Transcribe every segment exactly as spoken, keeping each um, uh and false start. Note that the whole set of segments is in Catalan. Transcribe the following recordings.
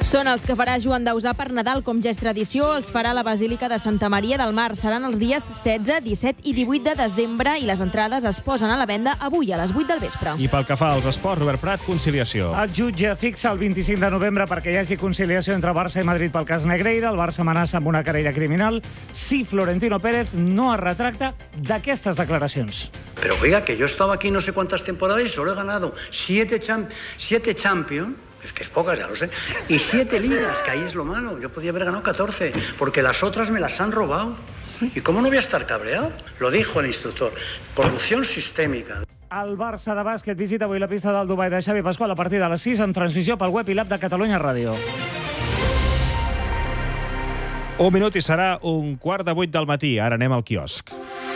Són els que farà Joan Dausà per Nadal, com ja és tradició, els farà a la Basílica de Santa Maria del Mar. Seran els dies setze, disset i divuit de desembre i les entrades es posen a la venda avui a les vuit del vespre. I pel que fa als esports, Robert Prat, conciliació. El jutge fixa el vint-i-cinc de novembre perquè hi hagi conciliació entre Barça i Madrid pel cas Negreira. El Barça amenaça amb una querella criminal si Florentino Pérez no es retracta d'aquestes declaracions. Pero oiga, que yo he estado aquí no sé cuántas temporadas y solo he ganado siete, champ siete Champions. Es que es pocas, ya lo sé. Y siete ligas, que ahí es lo malo. Yo podía haber ganado catorce, porque las otras me las han robado. ¿Y cómo no voy a estar cabreado? Lo dijo el instructor. Corrupción sistémica. El Barça de bàsquet visita avui la pista del Dubai de Xavi Pasqual a partir de les sis amb transmissió pel web i l'app de Catalunya Ràdio. Un minut i serà un quart de vuit del matí. Ara anem al quiosc.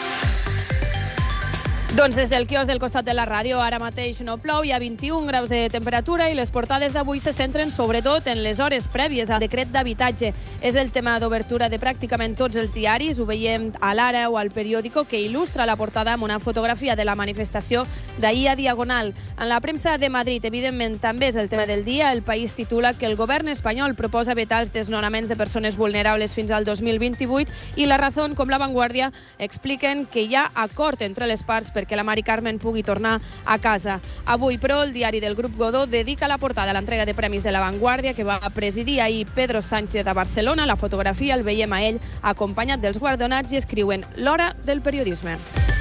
Doncs des del quiosc del costat de la ràdio, ara mateix no plou, hi ha vint-i-un graus de temperatura i les portades d'avui se centren sobretot en les hores prèvies al decret d'habitatge. És el tema d'obertura de pràcticament tots els diaris, ho veiem a l'Ara o al periòdico, que il·lustra la portada amb una fotografia de la manifestació d'ahir a Diagonal. En la premsa de Madrid, evidentment, també és el tema del dia. El País titula que el govern espanyol proposa vetar els desnonaments de persones vulnerables fins al dos mil vint-i-vuit i La Razón, com La Vanguardia, expliquen que hi ha acord entre les parts per perquè la Mari Carmen pugui tornar a casa. Avui, però, el diari del Grup Godó dedica la portada a l'entrega de premis de La Vanguardia que va presidir ahir Pedro Sánchez a Barcelona. La fotografia el veiem a ell acompanyat dels guardonats i escriuen l'hora del periodisme.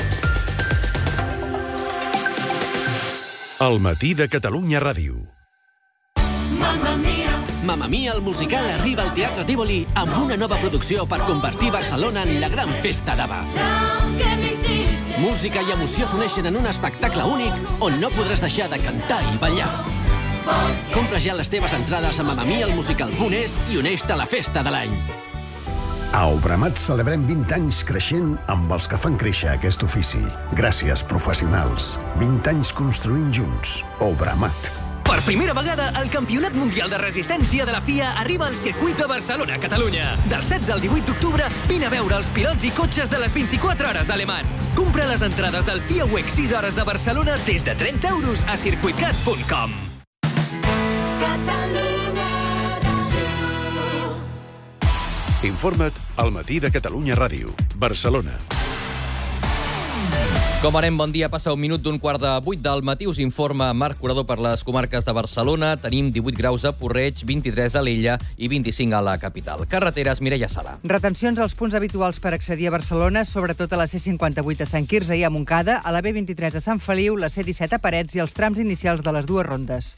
El matí de Catalunya Ràdio. Mamma Mia. Mamma Mia, el musical, arriba al Teatre Tívoli amb una nova producció per convertir Barcelona en la gran festa d'Ava. Música i emoció s'uneixen en un espectacle únic on no podràs deixar de cantar i ballar. Compra ja les teves entrades a mamamialmusical punt es i uneix-te a la festa de l'any. A Obramat celebrem vint anys creixent amb els que fan créixer aquest ofici. Gràcies, professionals. vint anys construint junts. Obramat. Per primera vegada, el Campionat Mundial de Resistència de la F I A arriba al circuit de Barcelona, Catalunya. Del setze al divuit d'octubre, vine a veure els pilots i cotxes de les vint-i-quatre hores d'Alemans. Compra les entrades del F I A W E C sis hores de Barcelona des de trenta euros a circuitcat punt com. Informa't al matí de Catalunya Ràdio. Barcelona. Com anem, bon dia. Passa un minut d'un quart de vuit del matí. Us informa Marc Curador per les comarques de Barcelona. Tenim divuit graus a Porreig, vint-i-tres a l'Ella i vint-i-cinc a la capital. Carreteres, Mireia Sala. Retencions als punts habituals per accedir a Barcelona, sobretot a la C cinquanta-vuit a Sant Quirze i a Montcada, a la B vint-i-tres a Sant Feliu, la C disset a Parets i els trams inicials de les dues rondes.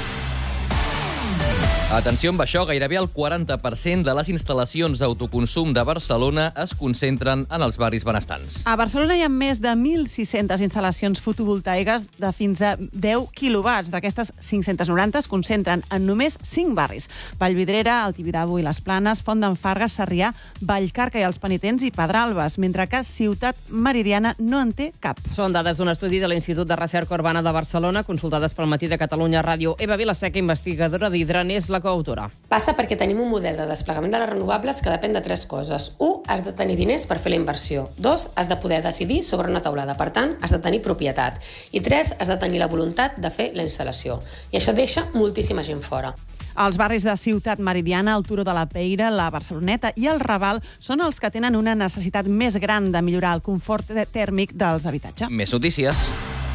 Atenció amb això, gairebé el quaranta per cent de les instal·lacions d'autoconsum de Barcelona es concentren en els barris benestants. A Barcelona hi ha més de mil sis-centes instal·lacions fotovoltaiques de fins a deu quilowatts. D'aquestes cinc-centes noranta es concentren en només cinc barris: Vallvidrera, el Tibidabo i les Planes, Font d'en Fargues, Sarrià, Vallcarca i els Penitents i Pedralbes, mentre que Ciutat Meridiana no en té cap. Són dades d'un estudi de l'Institut de Recerca Urbana de Barcelona, consultades pel Matí de Catalunya Ràdio. Eva Vilaseca, investigadora d'Hidran, és la coautora. Passa perquè tenim un model de desplegament de les renovables que depèn de tres coses. Un, has de tenir diners per fer la inversió. Dos, has de poder decidir sobre una teulada. Per tant, has de tenir propietat. I tres, has de tenir la voluntat de fer la instal·lació. I això deixa moltíssima gent fora. Els barris de Ciutat Meridiana, el Turó de la Peira, la Barceloneta i el Raval són els que tenen una necessitat més gran de millorar el confort tèrmic dels habitatges. Més notícies.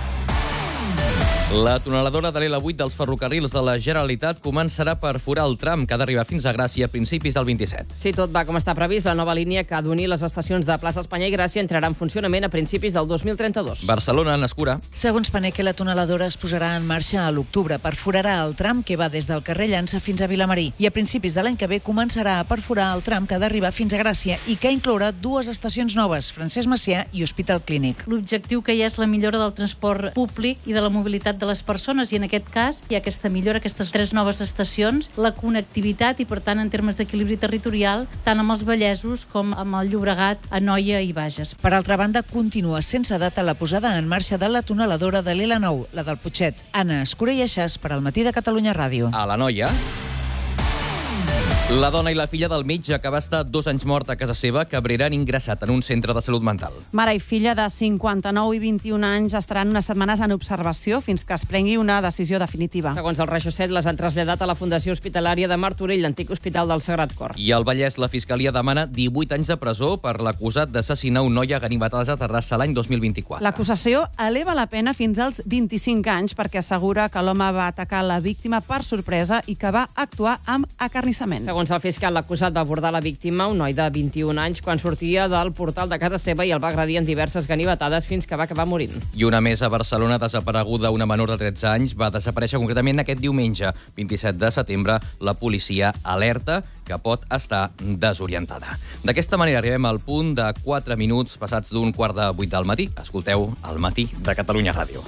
La tuneladora de l'L vuit dels ferrocarrils de la Generalitat començarà per forar el tram que ha d'arribar fins a Gràcia a principis del vint-i-set. Si tot va com està previst, la nova línia que ha d'unir les estacions de Plaça Espanya i Gràcia entrarà en funcionament a principis del dos mil trenta-dos. Barcelona, n'escura. Segons Paneque, la tuneladora es posarà en marxa a l'octubre. Perforarà el tram que va des del carrer Llança fins a Vilamarí i a principis de l'any que ve començarà a perforar el tram que ha d'arribar fins a Gràcia i que inclourà dues estacions noves, Francesc Macià i Hospital Clínic. L'objectiu que hi ha és la millora del transport públic i de la mobilitat de les persones, i en aquest cas hi ha aquesta millora, aquestes tres noves estacions, la connectivitat i, per tant, en termes d'equilibri territorial, tant amb els Vallesos com amb el Llobregat, Anoia i Bages. Per altra banda, continua sense data la posada en marxa de la tuneladora de l'L nou, la del Putxet. Anna Escura i Aixàs per al Matí de Catalunya Ràdio. A l'Anoia. La dona i la filla del metge que va estar dos anys mort a casa seva Cabrera han ingressat en un centre de salut mental. Mare i filla de cinquanta-nou i vint-i-un anys estaran unes setmanes en observació fins que es prengui una decisió definitiva. Segons el Reixosset, les han traslladat a la Fundació Hospitalària de Martorell, l'antic Hospital del Sagrat Cor. I al Vallès, la Fiscalia demana divuit anys de presó per l'acusat d'assassinar un noi a ganivetades a Terrassa l'any dos mil vint-i-quatre. L'acusació eleva la pena fins als vint-i-cinc anys perquè assegura que l'home va atacar la víctima per sorpresa i que va actuar amb acarnissament. Segons el fiscal, l'acusat va abordar la víctima, un noi de vint-i-un anys, quan sortia del portal de casa seva i el va agredir en diverses ganivetades fins que va acabar morint. I una més a Barcelona, desapareguda una menor de tretze anys, va desaparèixer concretament aquest diumenge, vint-i-set de setembre. La policia alerta que pot estar desorientada. D'aquesta manera arribem al punt de quatre minuts passats d'un quart de vuit del matí. Escolteu El matí de Catalunya Ràdio.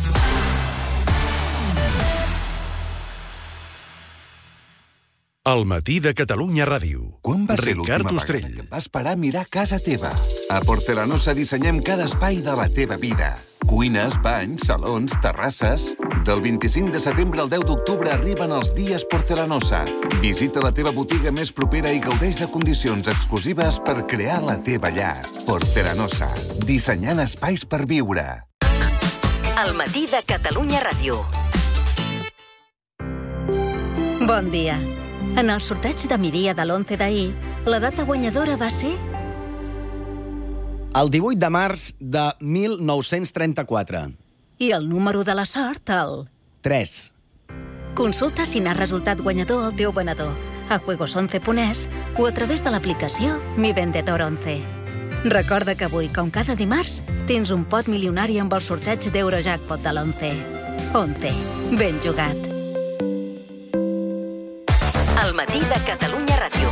El matí de Catalunya Ràdio. Quan va ser Ricard l'última Ostrell. vegada que et vas parar a mirar casa teva? A Porcelanosa dissenyem cada espai de la teva vida. Cuines, banys, salons, terrasses... Del vint-i-cinc de setembre al deu d'octubre arriben els dies Porcelanosa. Visita la teva botiga més propera i gaudeix de condicions exclusives per crear la teva llar. Porcelanosa. Dissenyant espais per viure. El matí de Catalunya Ràdio. Bon dia. En el sorteig de migdia de l'onze d'ahir, la data guanyadora va ser... El divuit de març de mil nou-cents trenta-quatre. I el número de la sort, el... tres. Consulta si n'ha resultat guanyador el teu venedor a juegos once punt es o a través de l'aplicació Mi Vendedor onze. Recorda que avui, com cada dimarts, tens un pot milionari amb el sorteig d'Eurojackpot de l'onze. onze. Ben jugat. El matí de Catalunya Ràdio.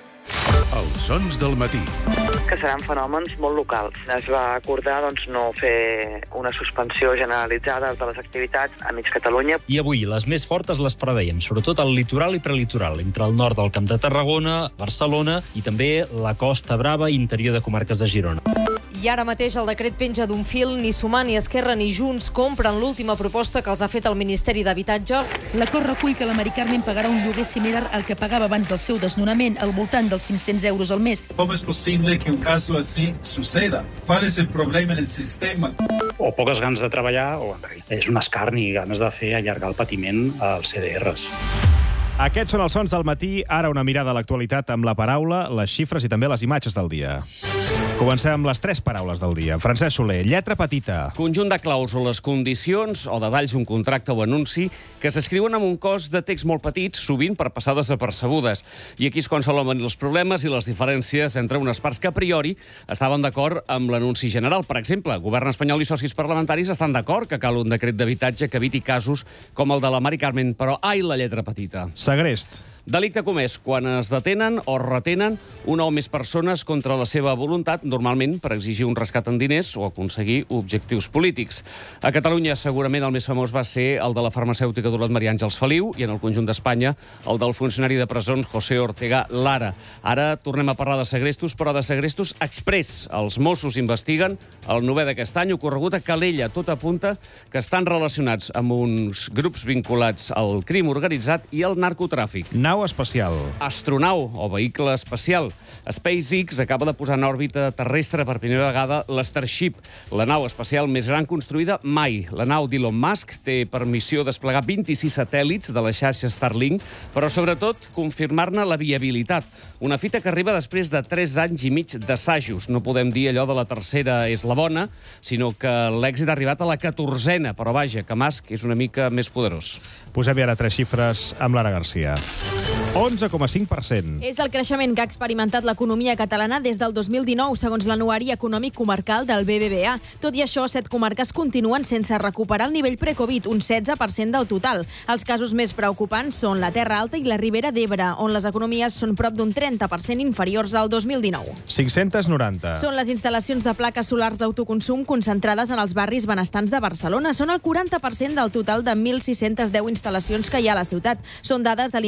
Els sons del matí. Que seran fenòmens molt locals. Es va acordar doncs, no fer una suspensió generalitzada de les activitats a mig Catalunya. I avui les més fortes les preveiem, sobretot al litoral i prelitoral, entre el nord del Camp de Tarragona, Barcelona i també la Costa Brava i interior de comarques de Girona. I ara mateix el decret penja d'un fil. Ni Sumar, ni Esquerra, ni Junts compren l'última proposta que els ha fet el Ministeri d'Habitatge. L'acord recull que la Mari Carmen pagarà un lloguer similar al que pagava abans del seu desnonament, al voltant dels cinc-cents euros al mes. ¿Cómo es posible que un caso así suceda? ¿Cuál es el problema en el sistema? O poques ganes de treballar, o és un escarni, ganes de fer allargar el patiment als C D Rs. Aquests són els sons del matí. Ara una mirada a l'actualitat amb la paraula, les xifres i també les imatges del dia. Comencem amb les tres paraules del dia. Francesc Soler, lletra petita. Conjunt de clàusules, condicions o detalls d'un contracte o anunci que s'escriuen amb un cos de text molt petit, sovint per passar desapercebudes. I aquí és quan s'alomen els problemes i les diferències entre unes parts que a priori estaven d'acord amb l'anunci general. Per exemple, govern espanyol i socis parlamentaris estan d'acord que cal un decret d'habitatge que eviti casos com el de la Mari Carmen, però ai, la lletra petita. Segrest. Delicte comès quan es detenen o retenen una o més persones contra la seva voluntat, normalment per exigir un rescat en diners o aconseguir objectius polítics. A Catalunya segurament el més famós va ser el de la farmacèutica Dolors Maria Àngels Feliu i en el conjunt d'Espanya el del funcionari de presons José Ortega Lara. Ara tornem a parlar de segrestos, però de segrestos express. Els Mossos investiguen el novè d'aquest any ocorregut a Calella. Tot apunta que estan relacionats amb uns grups vinculats al crim organitzat i al narcotràfic. Nau espacial. Astronau o vehicle espacial. SpaceX acaba de posar en òrbita terrestre per primera vegada l'Starship, la nau espacial més gran construïda mai. La nau d'Elon Musk té per missió desplegar vint-i-sis satèl·lits de la xarxa Starlink, però sobretot confirmar-ne la viabilitat. Una fita que arriba després de tres anys i mig d'assajos. No podem dir allò de la tercera és la bona, sinó que l'èxit ha arribat a la catorzena, però vaja, que Musk és una mica més poderós. Posem-hi ara tres xifres amb Lara Garcia. onze coma cinc per cent. És el creixement que ha experimentat l'economia catalana des del dos mil dinou, segons l'anuari econòmic comarcal del B B V A. Tot i això, set comarques continuen sense recuperar el nivell pre-Covid, un setze per cent del total. Els casos més preocupants són la Terra Alta i la Ribera d'Ebre, on les economies són prop d'un trenta per cent inferiors al dos mil dinou. cinc-cents noranta. Són les instal·lacions de plaques solars d'autoconsum concentrades en els barris benestants de Barcelona. Són el quaranta per cent del total de mil sis-cents deu instal·lacions que hi ha a la ciutat. Són dades de l'Institut de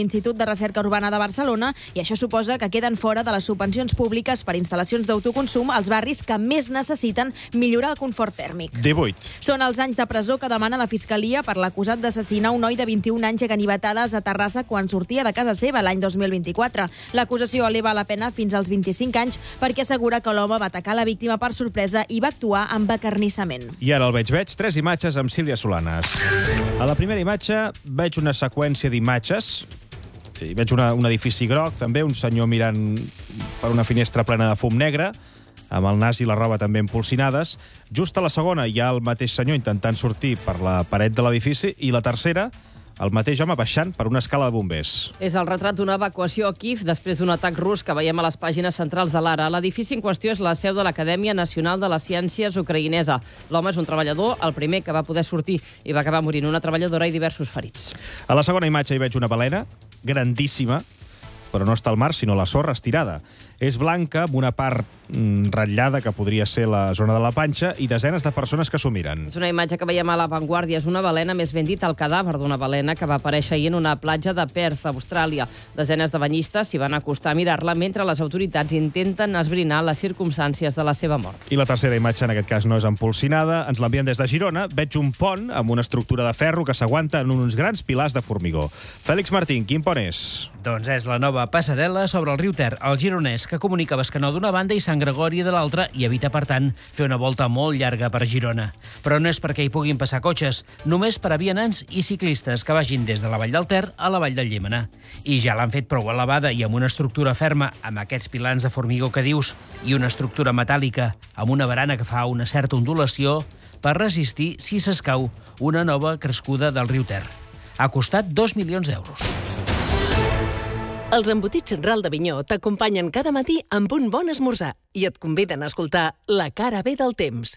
de Recerca Urbana de Barcelona i això suposa que queden fora de les subvencions públiques per instal·lacions d'autoconsum als barris que més necessiten millorar el confort tèrmic. divuit. Són els anys de presó que demana la Fiscalia per l'acusat d'assassinar un noi de vint-i-un anys a ganivetades a Terrassa quan sortia de casa seva l'any dos mil vint-i-quatre. L'acusació eleva la pena fins als vint-i-cinc anys perquè assegura que l'home va atacar la víctima per sorpresa i va actuar amb acarnissament. I ara el veig-veig, tres imatges amb Sílvia Solanes. A la primera imatge veig una seqüència d'imatges. Hi veig una, un edifici groc, també, un senyor mirant per una finestra plena de fum negre, amb el nas i la roba també empolsinades. Just a la segona hi ha el mateix senyor intentant sortir per la paret de l'edifici i la tercera, el mateix home baixant per una escala de bombers. És el retrat d'una evacuació a Kíev després d'un atac rus que veiem a les pàgines centrals de l'Ara. L'edifici en qüestió és la seu de l'Acadèmia Nacional de les Ciències ucraïnesa. L'home és un treballador, el primer que va poder sortir i va acabar morint una treballadora i diversos ferits. A la segona imatge hi veig una balena grandíssima, però no està al mar, sinó la sorra estirada. És blanca, amb una part mm, ratllada, que podria ser la zona de la panxa, i desenes de persones que s'ho miren. És una imatge que veiem a La Vanguardia. És una balena, més ben dit, el cadàver d'una balena que va aparèixer ahir en una platja de Perth, Austràlia. Desenes de banyistes s'hi van acostar a mirar-la mentre les autoritats intenten esbrinar les circumstàncies de la seva mort. I la tercera imatge, en aquest cas, no és empolsinada. Ens l'envien des de Girona. Veig un pont amb una estructura de ferro que s'aguanta en uns grans pilars de formigó. Fèlix Martín, quin pont és? Doncs és la nova passarel·la sobre el riu Ter, el gironès, que comunica Bescanó d'una banda i Sant Gregori de l'altra i evita, per tant, fer una volta molt llarga per Girona. Però no és perquè hi puguin passar cotxes, només per a vianants i ciclistes que vagin des de la Vall del Ter a la Vall del Llémena. I ja l'han fet prou elevada i amb una estructura ferma, amb aquests pilans de formigó que dius, i una estructura metàl·lica, amb una barana que fa una certa ondulació, per resistir si s'escau una nova crescuda del riu Ter. Ha costat dos milions d'euros. Els embotits Ral d'Avinyó t'acompanyen cada matí amb un bon esmorzar i et conviden a escoltar La cara B del temps.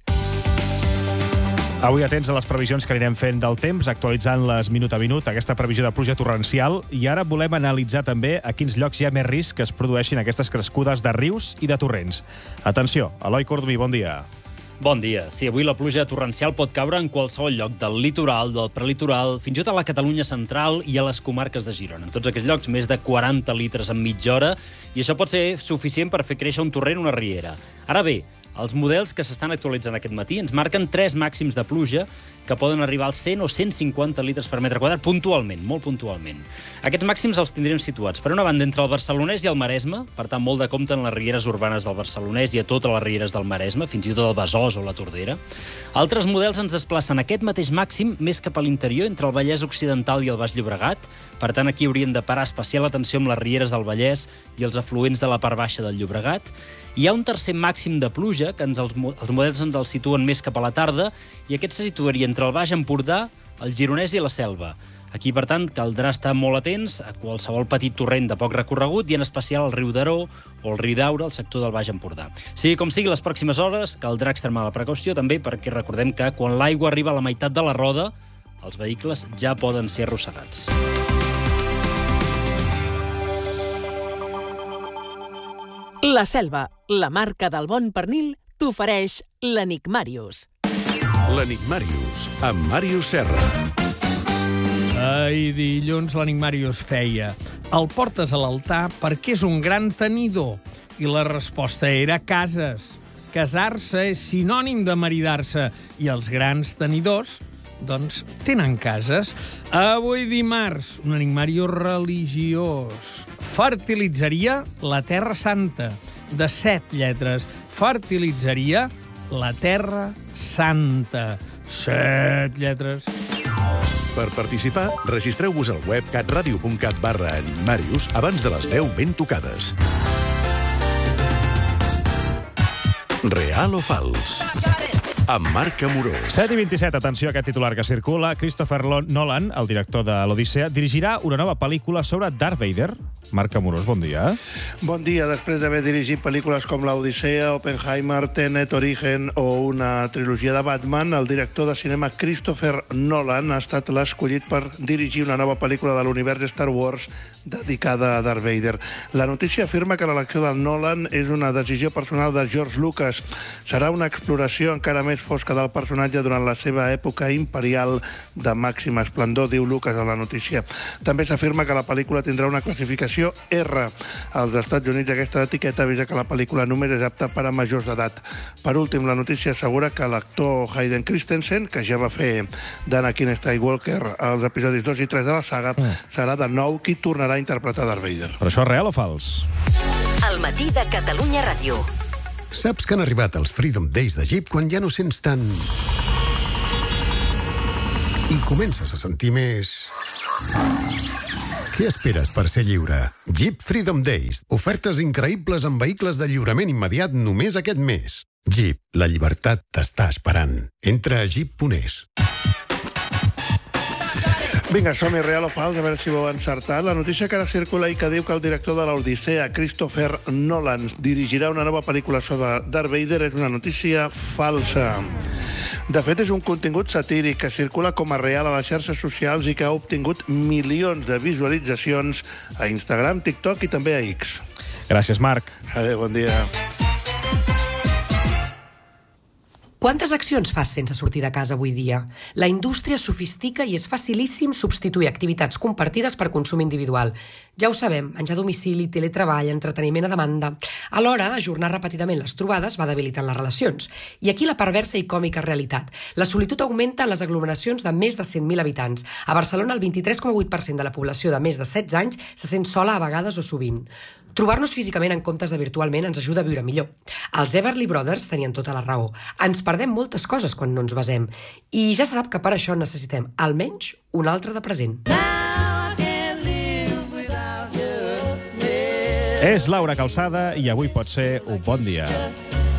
Avui atents a les previsions que anirem fent del temps, actualitzant-les minut a minut, aquesta previsió de pluja torrencial, i ara volem analitzar també a quins llocs hi ha més risc que es produeixin aquestes crescudes de rius i de torrents. Atenció, Eloi Cordomí, bon dia. Bon dia. Sí, avui la pluja torrencial pot caure en qualsevol lloc del litoral, del prelitoral, fins i tot a la Catalunya central i a les comarques de Girona. En tots aquests llocs, més de quaranta litres en mitja hora, i això pot ser suficient per fer créixer un torrent o una riera. Ara bé, els models que s'estan actualitzant aquest matí ens marquen tres màxims de pluja que poden arribar als cent o cent cinquanta litres per metre quadrat puntualment, molt puntualment. Aquests màxims els tindrem situats, per una banda, entre el Barcelonès i el Maresme, per tant, molt de compte en les rieres urbanes del Barcelonès i a totes les rieres del Maresme, fins i tot el Besòs o la Tordera. Altres models ens desplacen aquest mateix màxim més cap a l'interior, entre el Vallès Occidental i el Baix Llobregat. Per tant, aquí hauríem de parar especial atenció amb les rieres del Vallès i els afluents de la part baixa del Llobregat. Hi ha un tercer màxim de pluja, que ens els, els models ens el situen més cap a la tarda, i aquest se situaria entre el Baix Empordà, el Gironès i la Selva. Aquí, per tant, caldrà estar molt atents a qualsevol petit torrent de poc recorregut i en especial el riu d'Aró o el riu d'Aura, al sector del Baix Empordà. Sigui com sigui, les pròximes hores caldrà extremar la precaució també perquè recordem que quan l'aigua arriba a la meitat de la roda, els vehicles ja poden ser arrossegats. La Selva, la marca del bon pernil, t'ofereix l'Enigmàrius. L'Enigmàrius, amb Màrius Serra. Ai, dilluns l'Enigmàrius feia: el portes a l'altar perquè és un gran tenidor. I la resposta era cases. Casar-se és sinònim de maridar-se. I els grans tenidors, doncs, tenen cases. Avui dimarts, un enigmàrius religiós. Fertilitzaria la Terra Santa. De set lletres. Fertilitzaria la Terra Santa. Set lletres. Per participar, registreu-vos al web catradio punt cat barra enigmàrius abans de les deu ben tocades. Real o fals? Amb Marc Amorós. set i vint-i-set, atenció a aquest titular que circula. Christopher Nolan, el director de l'Odissea, dirigirà una nova pel·lícula sobre Darth Vader. Marc Amorós, bon dia. Bon dia. Després d'haver dirigit pel·lícules com l'Odissea, Oppenheimer, Tenet, Origen o una trilogia de Batman, el director de cinema Christopher Nolan ha estat l'escollit per dirigir una nova pel·lícula de l'univers Star Wars dedicada a Darth Vader. La notícia afirma que l'elecció del Nolan és una decisió personal de George Lucas. Serà una exploració encara més fosca del personatge durant la seva època imperial de màxim esplendor, diu Lucas a la notícia. També s'afirma que la pel·lícula tindrà una classificació R. Als Estats Units aquesta etiqueta avisa que la pel·lícula només és apta per a majors d'edat. Per últim, la notícia assegura que l'actor Hayden Christensen, que ja va fer d'Anakin Skywalker als episodis dos i tres de la saga, serà de nou qui tornarà a interpretar Darth Vader. Però això és real o fals? El matí de Catalunya Ràdio. Saps que han arribat els Freedom Days de Jeep quan ja no sents tant... i comences a sentir més... Què esperes per ser lliure? Jeep Freedom Days. Ofertes increïbles en vehicles de lliurament immediat només aquest mes. Jeep, la llibertat t'està esperant. Entra a jeep punt es. Vinga, som-hi, real o fals, a veure si ho heu encertat. La notícia que ara circula i que diu que el director de l'Odissea, Christopher Nolan, dirigirà una nova pel·lícula sobre Darth Vader és una notícia falsa. De fet, és un contingut satíric que circula com a real a les xarxes socials i que ha obtingut milions de visualitzacions a Instagram, TikTok i també a X. Gràcies, Marc. Adéu, bon dia. Quantes accions fas sense sortir de casa avui dia? La indústria es sofistica i és facilíssim substituir activitats compartides per consum individual. Ja ho sabem, menjar a domicili, teletreball, entreteniment a demanda. Alhora, ajornar repetidament les trobades va debilitant les relacions. I aquí la perversa i còmica realitat. La solitud augmenta en les aglomeracions de més de cent mil habitants. A Barcelona, el vint-i-tres coma vuit per cent de la població de més de setze anys se sent sola a vegades o sovint. Trobar-nos físicament en comptes de virtualment ens ajuda a viure millor. Els Everly Brothers tenien tota la raó. Ens perdem moltes coses quan no ens basem. I ja se sap que per això necessitem almenys un altre de present. És Laura Calçada i avui pot ser un bon dia.